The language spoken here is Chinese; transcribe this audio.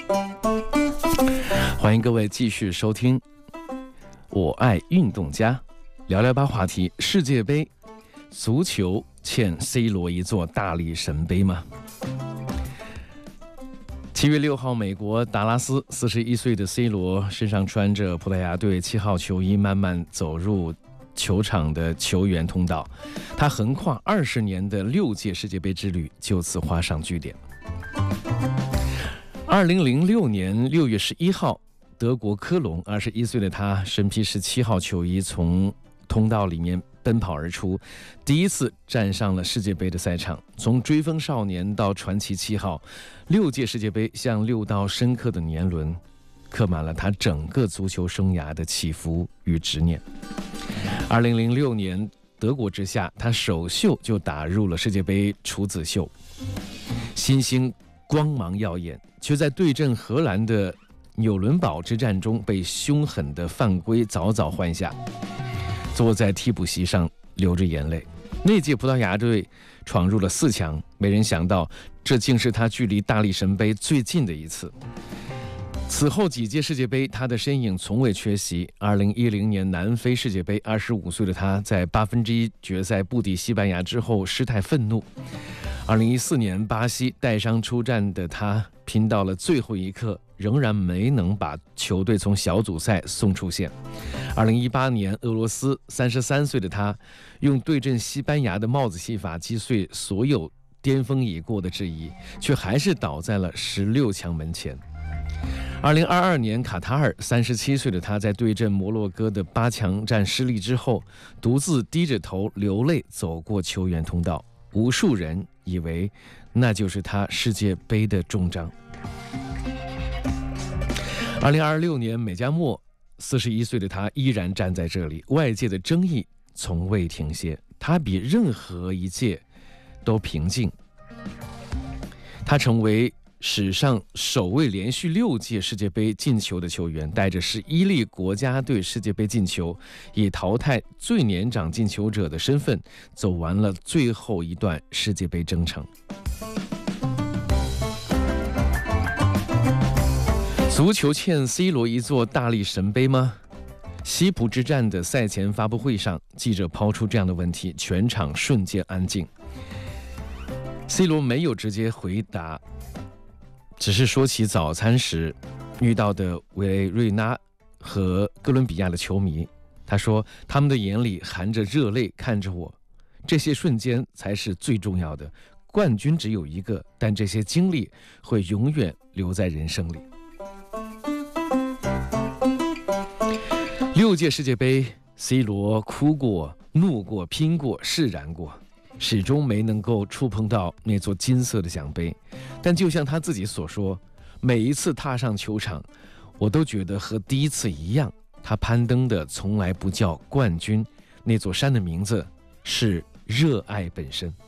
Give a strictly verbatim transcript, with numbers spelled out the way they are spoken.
欢迎各位继续收听我爱运动家，聊聊吧话题：世界杯足球欠 C 罗一座大力神杯吗？七月六号，美国达拉斯，四十一岁的 C 罗身上穿着葡萄牙队七号球衣，慢慢走入球场的球员通道。他横跨二十年的六届世界杯之旅就此画上句点。二零零六年六月十一号，德国科隆，二十一岁的他身披十七号球衣从通道里面奔跑而出，第一次站上了世界杯的赛场。从追风少年到传奇七号，六届世界杯像六道深刻的年轮，刻满了他整个足球生涯的起伏与执念。二零零六年德国之下，他首秀就打入了世界杯处子秀，新星光芒耀眼，却在对阵荷兰的纽伦堡之战中被凶狠的犯规早早换下，坐在替补席上流着眼泪。那届葡萄牙队闯入了四强，没人想到这竟是他距离大力神杯最近的一次。此后几届世界杯，他的身影从未缺席。二零一零年南非世界杯，二十五岁的他在八分之一决赛不敌西班牙之后失态愤怒。二零一四年巴西带伤出战的他，拼到了最后一刻，仍然没能把球队从小组赛送出线。二零一八年俄罗斯，三十三岁的他用对阵西班牙的帽子戏法击碎所有巅峰已过的质疑，却还是倒在了十六强门前。二零二二年卡塔尔，三十七岁的他在对阵摩洛哥的八强战失利之后，独自低着头流泪走过球员通道，无数人以为那就是他世界杯的终章。二零二六年美加墨，四十一岁的他依然站在这里，外界的争议从未停歇，他比任何一届都平静。他成为史上首位连续六届世界杯进球的球员，带着十一粒国家队世界杯进球，以淘汰最年长进球者的身份走完了最后一段世界杯征程。足球欠 C 罗一座大力神杯吗？西葡之战的赛前发布会上，记者抛出这样的问题，全场瞬间安静。C 罗没有直接回答，只是说起早餐时遇到的委内瑞拉和哥伦比亚的球迷。他说，他们的眼里含着热泪看着我，这些瞬间才是最重要的。冠军只有一个，但这些经历会永远留在人生里。六届世界杯 ，C 罗哭过、怒过、拼过、释然过，始终没能够触碰到那座金色的奖杯。但就像他自己所说，每一次踏上球场，我都觉得和第一次一样。他攀登的从来不叫冠军，那座山的名字是热爱本身。